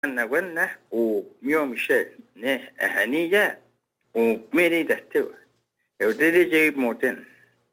na wenna o mio Michel ne haniya o meri da tu eu dele je moten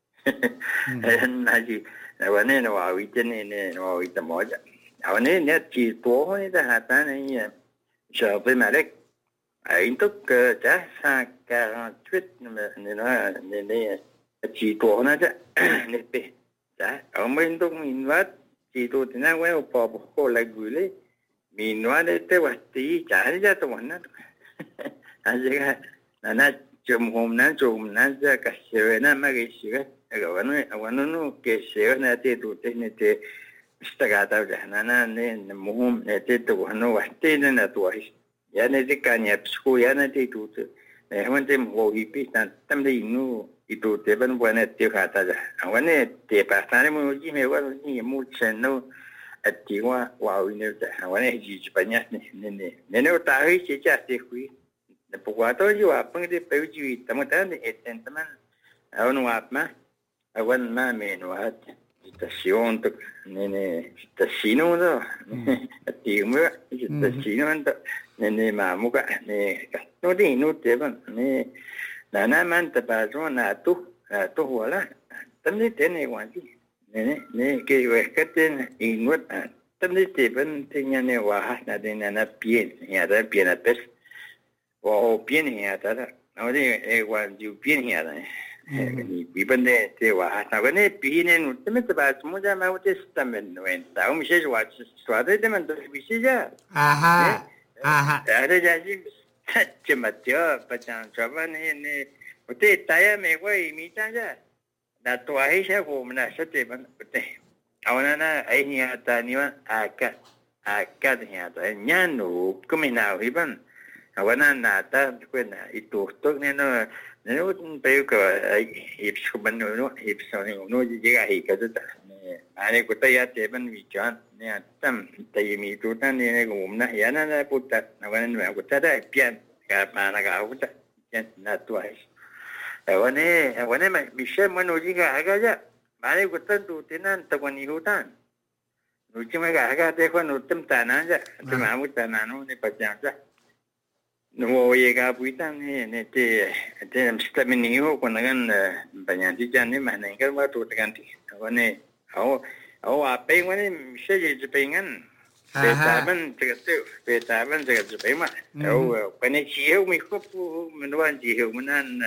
naji wane no wa witene ne no wita moja awne ne ti to ne da hata ne je pe malek ai tuk cha sa 48 ne no ne ti to na ja ne pe ja au men tuk min wat ti to tina we o po ko la gule minuan te wati cari ja tu mana aja nana jom na ja kasih na magi sih awanu nu kasih na te tu te ne te setengah tahu dah nana ne muhum ne te tu wanu wati ne na tu ya ne te kanya psu ya ne te tu ne haman te mo hipi tan tam de inu itu te ban buana te kata ja awane te pasane mo ji me wa ni mu chen no atiwa wa wine ta wane ji Spanya ne utahi che cha te hui ne pokwa to ju apang de pe ji tamata ne eten taman awan wa ma awan ma me no at estación to ne estación no ati mu estación to ne ma mu ka ne no di no te ban ne na man ta pa jo na tu wala tamni te ne wa ji ne ke we katen inwat tamni te ban te nya ne wa na de na pien ya da pien a pes o pien ya da no de wa ju pien ya da ni bi ban de te wa na ne pi ne no te me te ba mo ja ma o te stamen no en ta mi se wa swa de man do bi se ja aha ya de ja ji che ma tio pa chan cha ba ne o te ta ya me wa mi ta ja na to ai sa ko na sa te ban te awana na ai ni ata ni wa aka ni ata nya no ko me na hi ban awana na ta ko na itu to ne no pe ko ai su ban no so no ji ga hi ka ta ne ani ko ta ya te ban wi chan ne tam ta yi mi tu ta ne ko na ya na pu ta na wa ne ko ta da pian ka ma na ga ko ta na to ai wane ma Michel mano jiga aga ja mare gutan tu tinan tawani hutan nuci ma aga te ko nutem tanan ja te ma mu tanan ne pajang ja no ye ga buitan ne te stamini ho ko nagan banyan ti jan ne ma ne ga ma tu tegan ti wane au ape wane Michel je pengan Betaban jaga tu ma au kene chiu mi ko menwan chiu menan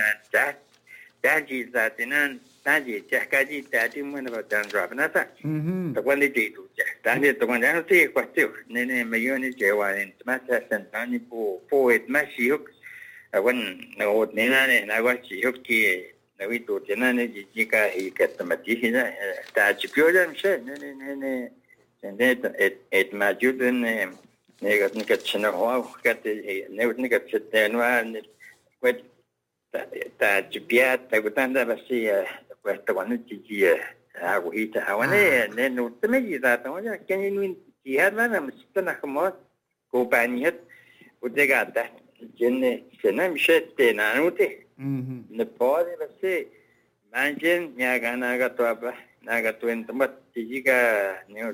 ja ji za tinan ta ji ja ka ji ta ti mun ba dan ra na ta ta kwan ni ji tu ja ta ni to kwan ja ti kwa ti ne me yo ni je wa ni ma sa san ta ni po et ma si hu wan na o ne na wa si hu ki na wi tu tinan ni ji ka hi ka ta ma ti na ta ji pyo ja mi se ne et ma juden ne gat ni ka chna ho ka te ne ka chete no ne kwet ta jipia ta gutanda basi ta wanu ji a go hita awane ne no te me ji ta ya ken ni ji ha na msta na kmo ko paniet o de gata jenne sena mi shette na no te ne pode basi manjen nya gana ga to apa na ga to en tempat ji ga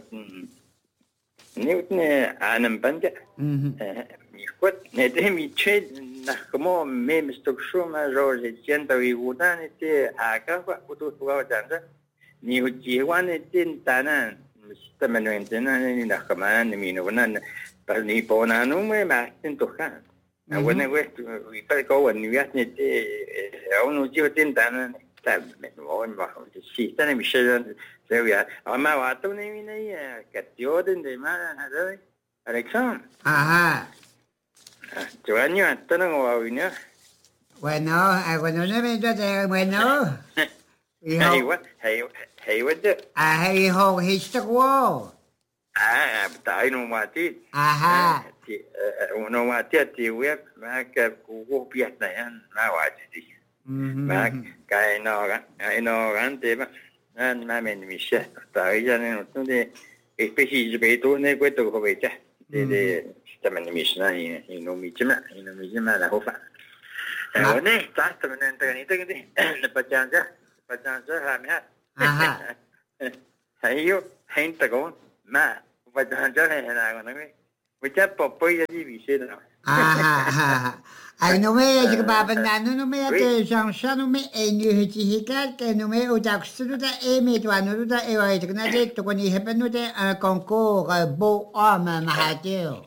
ne anam panja mi kwat ne te mi che na como me stok shuma roje chenta wi udan te aka kwa utu wa janda ni hu ji wan tin tana stameno entena ni na kama ni mi no na pa ni po na no me ma tin to ka na wana we wi pa ko wan ni ya ni te au no ji tin tana ta me no ma si tana mi she se ya ama wa to ni ni ka tio den de ma na de Alexandre aha Giovanni Antonio Guavina. Bueno, no me entonces, bueno. Hey, what the? Hey, ho, he's the wall. Tayo no mati. Aha. No mati at tiwek, maka kuko piat na yan, nawati. Mak, kaya no gan, diba? Nan mamin misya. Tayo yan, de especie de beto, ne kwento ko becha. De taman misna inomijima la hofa ne ta taman entani tegdi ne pachanja ha me ha ayo hein tagon ma pachanja ne na gona me Ucap popoy jadi bisa dah. Ang nume jika baba na nume ate Jean-Charles nume enyu hika ke nume utak suda eme to anu da ewa jika na je to koni hepenu de un concours beau homme mahateo.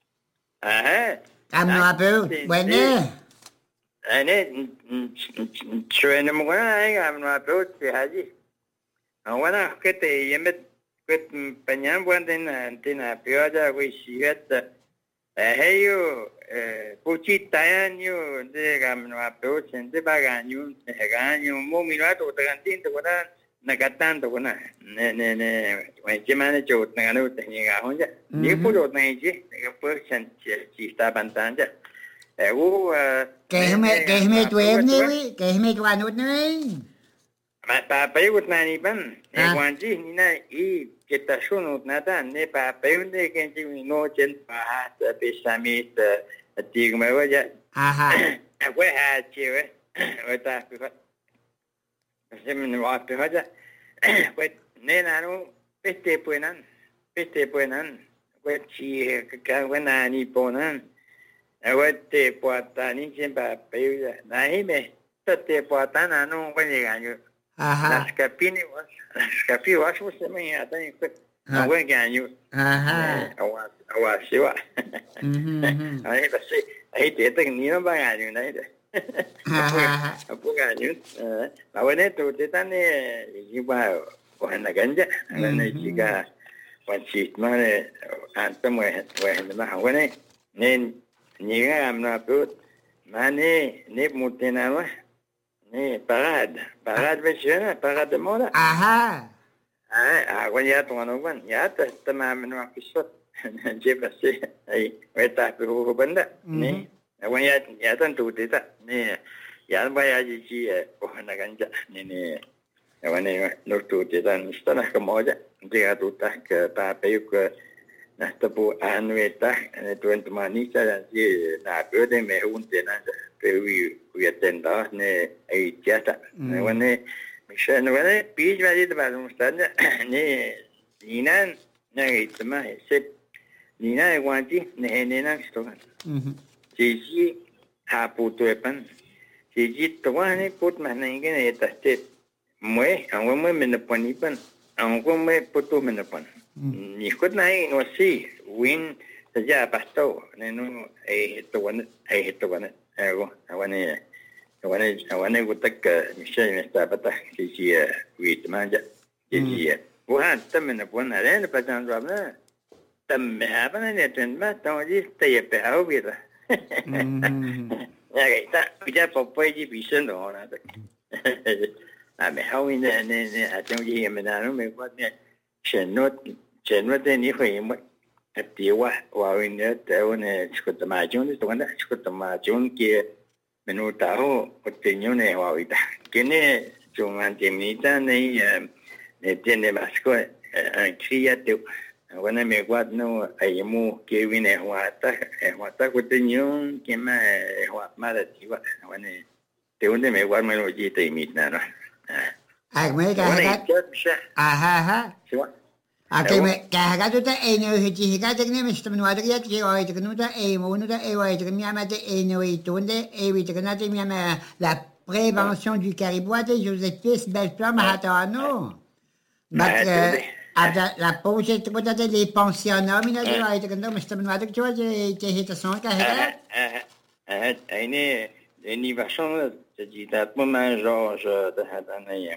Am no ape bueno. Ane suena mo na am no ape si haji. Awana kete yemet ket panyan buan tina pioja wi sigat. Heyo puchi tayanyo de gamno ape sente baganyo heganyo mo mira to tagantin to na nagatan to na ne wajimane jot na no tenya honja ni pulo na ji ne person chi sta bantanja Kehme tu wi kehme tu anu ni pa ut na ni ban e wanji ni na I kita sunut nata ne pa unde kenji no chen pa ta pesamit tig me waja we ha chiwe wata pa semen wa pa waja we ne na no peste puenan we chi ka we na ni ponan we te puata ni chen pa pe na me te puata na no we ni ganyo las capini was se me ata ni no we ganyo awa siwa ai basi ai te te ni no ba ganyo na ide apu ganyo la we ne to te tane iba wana ganja na chiga wanchi mane anta mo we na we ne ni ga am na put mane ne mutena wa ni parade vechena parade moda when ya to one ya ta ma no episode je passe ai weta ko banda ni when ya tan tu ta ni ya ba ya ji o na ganja ni when no tu ta ni sta na ko ja je tu ta ke pa pe ko na ta bu anweta ne tu ent mani ta ji na pe de me un te na pe wi atenda ne ai tiata when Michel ne pi va di ba un stand ne nina ne itma se nina e wanti ne na sto ji ha pu tu pan ji to wa ne put ma ne nge ne ta te mwe an wa mwe ne pani pan an wa mwe putu me ne pan ni khut nai no si win ta ja pasto ne no e to wa ne ego awane gutak Michel me sta pata ji wit manja ji wa tamna pon ale pa tan rabna tam ha pa ne ten ma to ji te pe ha wi da ya ga ta ja po ji bi sen do na a me ha wi ne a tong ji me na no me kwa ne chen no de ni hui mo ti wa wi ne te ne chukut ma jun to na chukut ma jun ki menuta ho otteño ne wawita kene jungan temita ne tiene vasco cria te wana me guat no ayemu que vine wata otteño que ma da tiwa wana te unde me guat me lo jite imita no me Ake me kahaga tu ta enyo hiji higa tekne me stam nuada ya ke oi teknu ta e mo nu ta e oi tekne ya mate enyo i tunde e wi tekna te mi la prévention du caribou de Joseph Belplan Mahatano but la pose te pota de pensionnat mi na de oi tekna me stam nuada ke oi te hita son kahaga ni version de jitat mo man Georges de Hadania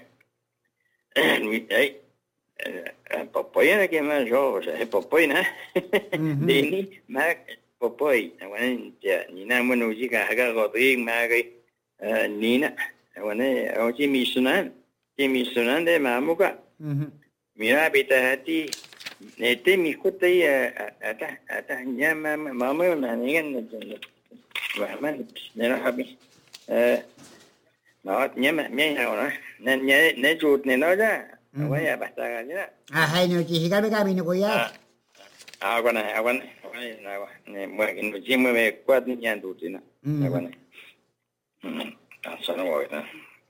Popoy que más George Popoy na ni ma Popoy wan ja ni na mo no ji ka ga go ti ma ga ni na wan o ji mi sunan de ma mo ka mira beta hati ne te mi ko te ata nya ma mo na ni gan wa man ne na habi ma nya ma na ne jut ne no ja Waya basta ganya. Hai no ji higa bega bino koya. Awan ne mo in ji mo me kwat ni yan tu tina. Awan. Sana wa na.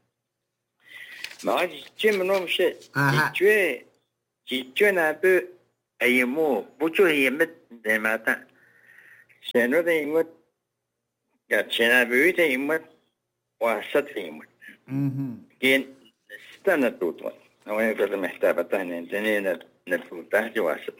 Ma ji mo no she. Ji na bu ai mo bu chu ye me de ma ta. Seno de imut. Gachena buite imut. Wasat imut. Gen stana tutwa. Awan ko me sta batane tene na tuta wasat.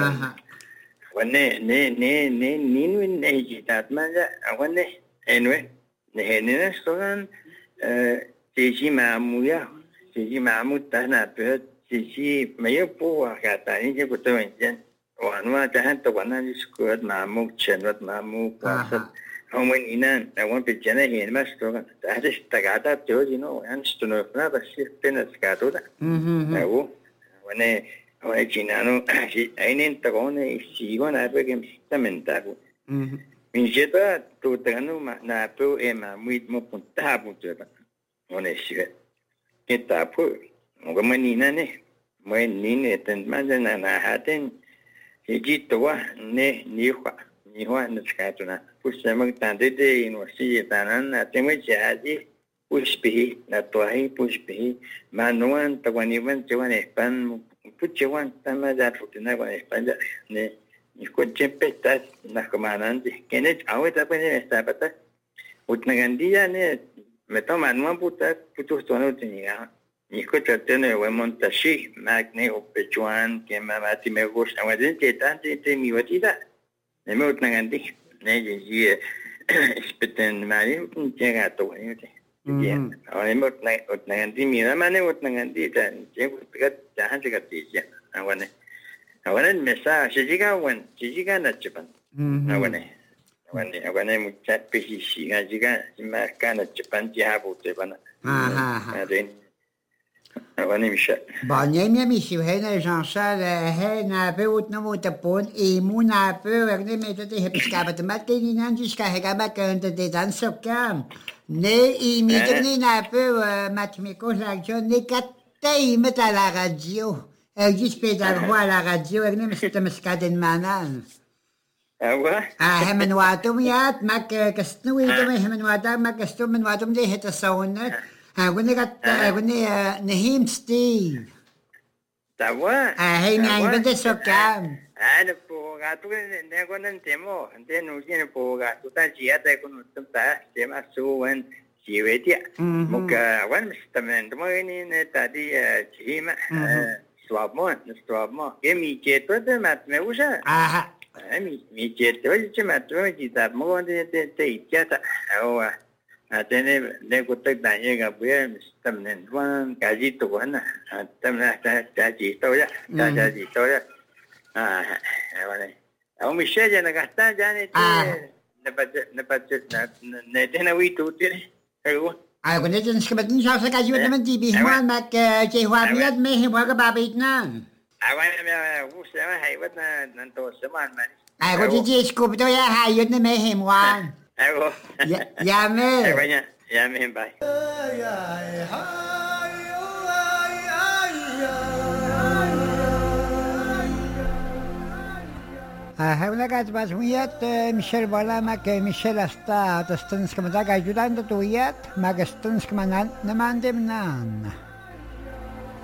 Wanne ninu ne jitat manja awanne enwe ne henina stogan Sisi Mamuya Sisi Mamut tana pe Sisi mayo po kata ni je kuto menjen wanwa tahan to wana diskut Mamuk chenwat Mamuk pasat Homen inan awan pe jana hen mas to kan tahis tagata to jino an stono na basi penas kato da awu wane wane chinano ainen tagone sigona pe kem tamenta ku minjeta to tagano na pe ema muit mo punta punta One siga kita pu moga manina ne mai nine ten manjana na haten hiji towa ne niwa na skatuna pusamag tande de university tanan ateme jaji pushpi na toai pushpi manuan tawaniwan jawan espan puchawan tamaja futina wan espan ne Niko chempeta na kamanan de kenet awet apa ne estapata utnagandia ne Meto manuan putus tuanu tenia. Niko tratene we montashi magne opechuan que mamati me gusta. Awadin tetante te mi watida. Ne me utnangandi. Ne ji speten mari llega to ni te. Bien. Ahora me utnangandi mi na mane utnangandi ta. Je pikat jahan se kati ya. Awane mesa sijiga na chipan. Awane muchat pesi ngajiga makana cepan jabu te bana. Aden. Awane misha. Banyemia misi hena Jean-Charles hena beut no mutapon imuna pe werne metete hepiskabat matte ni nanjiska hegabat de dansokam. Ne imiterni na pe matmiko l'action ne katte meta la radio. J'espère à la radio werne mistamaskaden manan. Hemen watum yat mak kastnu ito may hemen watum mak kastu men watum de heta sauna. Gune Nahim Steve. Tawa. Hey may bende sokam. Ano po gato ne ko nan temo. Ante no kine po gato ta jiya ta ko no ta tema suwan jiwetia. Muka wan mistamen mo ni ne tadi jima. Swab mo. Emi jeto de mat me usa. Mi certo ci metto ci sta mo de ichiata o atene ne kutak danye ga buya mistamnen wan kaji to wana tamna ta ji to ya wane au mi sheja na gasta jane ne tena wi tu te ego Kun dit een schematin zou ik je met die bijman met je wabiat mee waga babit nan. Awan usama haywat na to saman man. Ko di scoop to ya hayot na may himwan. Ako. Yame. Yame bye. Habla gazbas muyat Michel wala mak Michel asta tastans kamadag ayudan to tuyat magastans kamanan naman dem nan.